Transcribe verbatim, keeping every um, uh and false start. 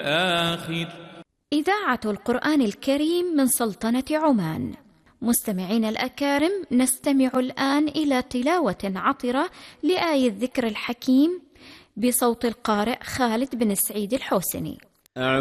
الآخر. إذاعة القرآن الكريم من سلطنة عمان. مستمعين الأكارم، نستمع الآن إلى تلاوة عطرة لآية الذكر الحكيم بصوت القارئ خالد بن سعيد الحوسني.